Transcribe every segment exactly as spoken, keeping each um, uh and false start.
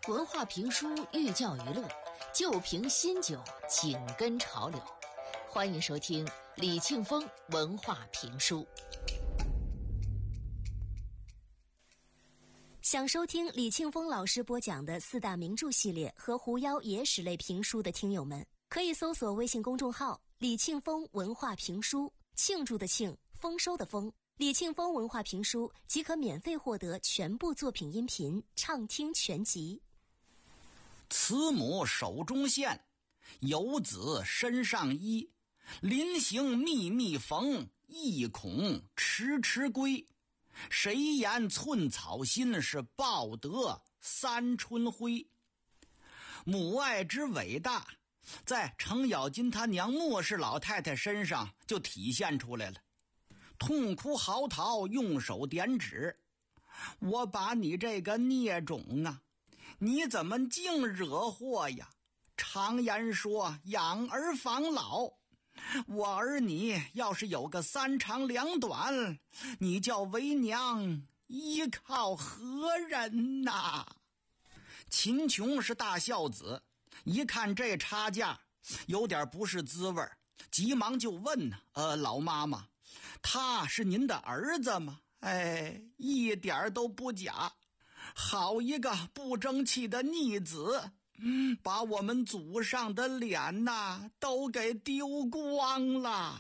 文化评书寓教于乐，旧瓶新酒，紧跟潮流。欢迎收听李庆峰文化评书。 想收听李庆峰老师播讲的四大名著系列和狐妖野史类评书的听友们，可以搜索微信公众号李庆峰文化评书，庆祝的庆，丰收的丰，李庆峰文化评书即可免费获得全部作品音频畅听全集。 慈母手中线，游子身上衣。临行密密缝，意恐迟迟归。谁言寸草心，是报得三春晖。母爱之伟大，在程咬金他娘莫氏老太太身上就体现出来了。痛哭嚎啕，用手点指，我把你这个孽种啊，你怎么净惹祸呀？常言说养儿防老，我儿你要是有个三长两短，你叫为娘依靠何人呐？秦琼是大孝子，一看这差价有点不是滋味，急忙就问呢，呃，老妈妈，他是您的儿子吗？哎，一点都不假，好一个不争气的逆子，把我们祖上的脸呐都给丢光了。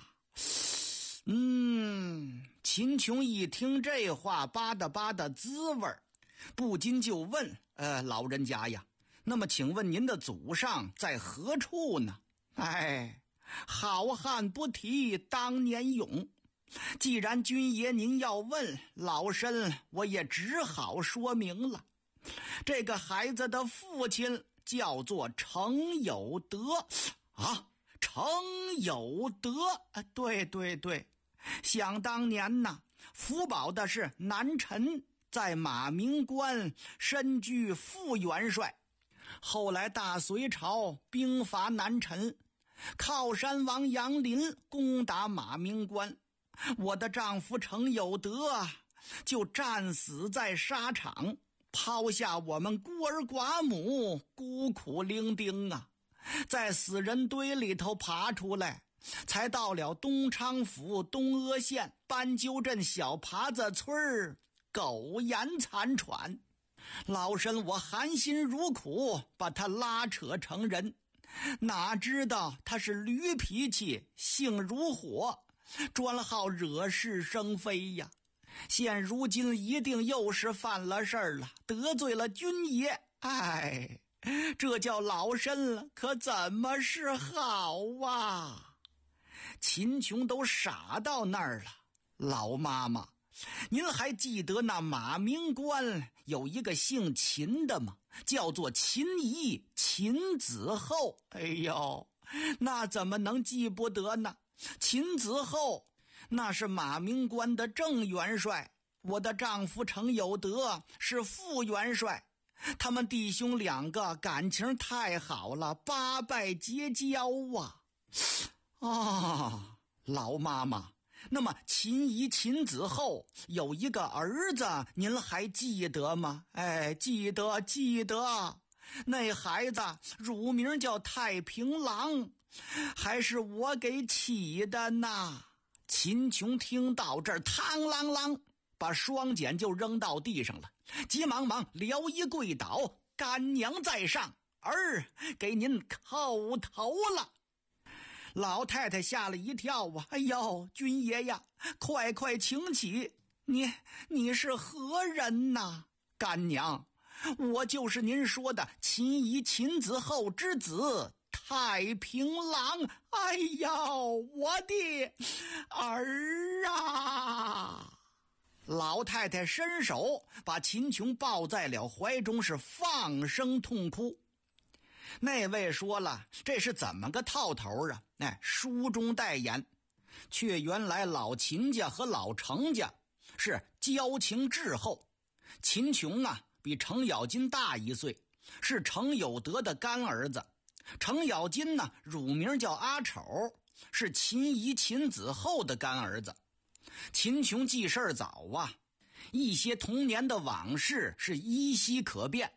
嗯，秦琼一听这话，吧嗒吧嗒滋味，不禁就问，呃，老人家呀，那么请问您的祖上在何处呢？哎，好汉不提当年勇，既然君爷您要问，老身我也只好说明了。这个孩子的父亲叫做程有德啊，程有德啊，对对对，想当年呐，福保的是南陈，在马鸣关身居副元帅。后来大隋朝兵伐南陈，靠山王杨林攻打马鸣关，我的丈夫程有德就战死在沙场，抛下我们孤儿寡母，孤苦伶仃啊，在死人堆里头爬出来，才到了东昌府东阿县斑鸠镇小耙子村，苟延残喘。老身我含辛茹苦把他拉扯成人，哪知道他是驴脾气，性如火，专好惹是生非呀。现如今一定又是犯了事儿了，得罪了君爷，哎，这叫老身了，可怎么是好啊？秦琼都傻到那儿了。老妈妈，您还记得那马鸣关有一个姓秦的吗？叫做秦仪，秦子厚。哎呦，那怎么能记不得呢？秦子厚那是马鸣关的正元帅，我的丈夫程有德是副元帅，他们弟兄两个感情太好了，八拜结交啊！啊，老妈妈，那么秦仪秦子厚有一个儿子，您还记得吗？哎，记得记得，那孩子乳名叫太平郎，还是我给起的呢。秦琼听到这儿，嘡啷啷把双锏就扔到地上了，急忙忙撩衣跪倒，干娘在上，儿给您叩头了。老太太吓了一跳啊，哎呦，君爷呀，快快请起，你你是何人呐？干娘，我就是您说的秦仪秦子厚之子太平郎。哎呦，我的儿啊！老太太伸手把秦琼抱在了怀中，是放声痛哭。那位说了，这是怎么个套头啊？哎，书中代言，却原来老秦家和老程家是交情至厚。秦琼啊，比程咬金大一岁，是程有德的干儿子。程咬金呢，乳名叫阿丑，是秦仪秦子厚的干儿子。秦琼记事儿早啊，一些童年的往事是依稀可辨。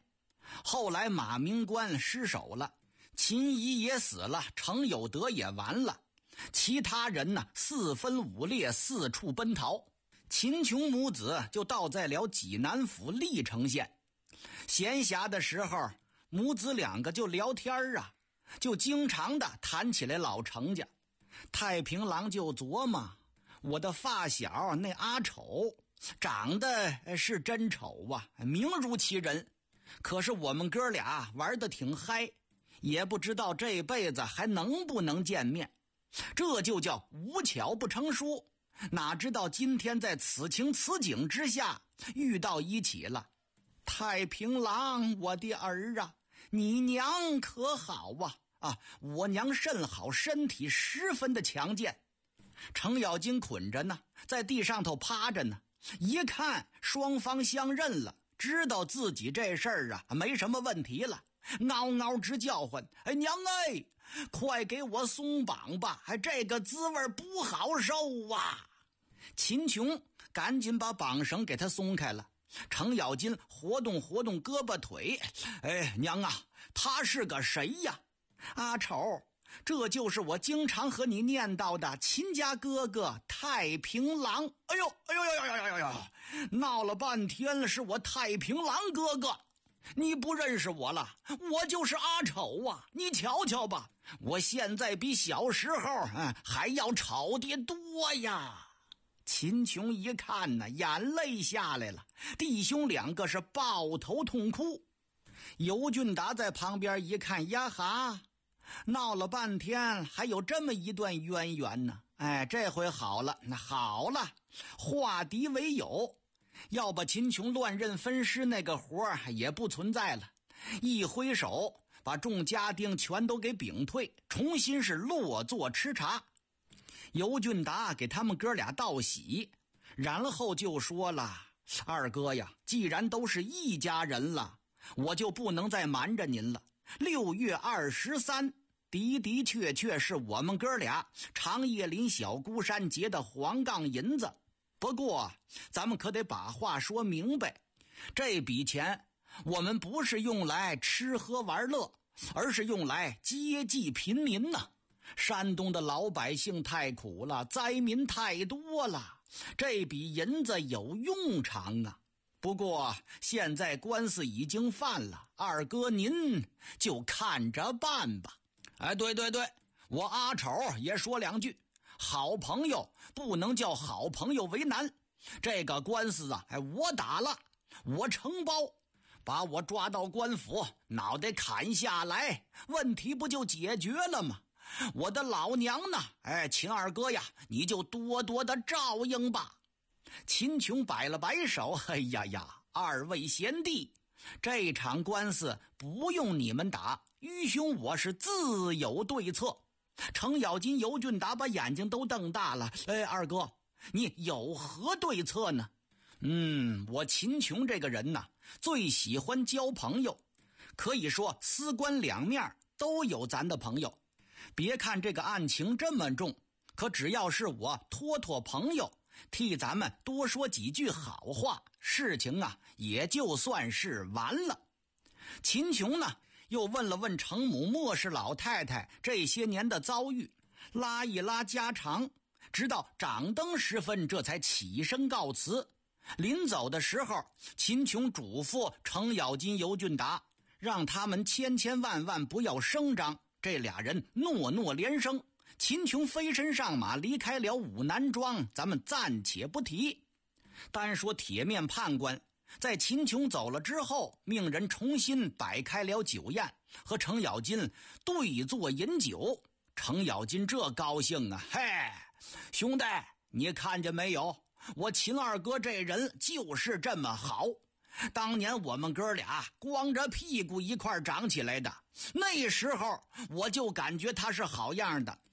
后来马明官失手了，秦仪也死了，程有德也完了，其他人呢四分五裂，四处奔逃。秦琼母子就倒在了济南府历城县。闲暇的时候，母子两个就聊天啊，就经常的谈起来老程家。太平郎就琢磨，我的发小那阿丑长得是真丑啊，名如其人，可是我们哥俩玩得挺嗨，也不知道这辈子还能不能见面，这就叫无巧不成书。哪知道今天在此情此景之下遇到一起了。太平郎，我的儿啊，你娘可好啊？啊，我娘甚好，身体十分的强健。程咬金捆着呢，在地上头趴着呢，一看双方相认了，知道自己这事儿啊没什么问题了，嗷嗷直叫唤：哎，娘哎，快给我松绑吧，哎，这个滋味不好受啊！秦琼赶紧把绑绳给他松开了。程咬金活动活动胳膊腿：哎，娘啊，他是个谁呀？阿丑，这就是我经常和你念叨的秦家哥哥太平郎。哎呦哎呦呦呦呦呦呦！闹了半天是我太平郎哥哥，你不认识我了？我就是阿丑啊！你瞧瞧吧，我现在比小时候嗯还要丑得多呀！秦琼一看呢，眼泪下来了，弟兄两个是抱头痛哭。尤俊达在旁边一看，呀哈，闹了半天还有这么一段渊源呢。哎，这回好了，那好了，化敌为友，要把秦琼乱认分尸那个活儿也不存在了。一挥手，把众家丁全都给屏退，重新是落座吃茶。尤俊达给他们哥俩道喜，然后就说了：二哥呀，既然都是一家人了，我就不能再瞒着您了。六月二十三的的确确是我们哥俩长叶林小孤山结的黄杠银子，不过咱们可得把话说明白，这笔钱我们不是用来吃喝玩乐，而是用来接济贫民呢。山东的老百姓太苦了，灾民太多了，这笔银子有用场啊。不过现在官司已经犯了，二哥您就看着办吧。哎，对对对，我阿丑也说两句，好朋友不能叫好朋友为难。这个官司啊，哎，我打了，我承包，把我抓到官府，脑袋砍下来，问题不就解决了吗？我的老娘呢？哎，秦二哥呀，你就多多的照应吧。秦琼摆了摆手：哎呀呀，二位贤弟，这场官司不用你们打，愚兄我是自有对策。程咬金、尤俊达把眼睛都瞪大了：哎，二哥，你有何对策呢？嗯，我秦琼这个人呢，最喜欢交朋友，可以说司官两面都有咱的朋友。别看这个案情这么重，可只要是我托托朋友，替咱们多说几句好话，事情啊也就算是完了。秦琼呢又问了问程母莫氏老太太这些年的遭遇，拉一拉家常，直到掌灯时分这才起身告辞。临走的时候，秦琼嘱咐程咬金、尤俊达，让他们千千万万不要声张。这俩人诺诺连声，秦琼飞身上马离开了武南庄，咱们暂且不提。单说铁面判官，在秦琼走了之后，命人重新摆开了酒宴，和程咬金对坐饮酒。程咬金这高兴啊，嘿，兄弟，你看见没有？我秦二哥这人就是这么好。当年我们哥俩光着屁股一块长起来的，那时候我就感觉他是好样的，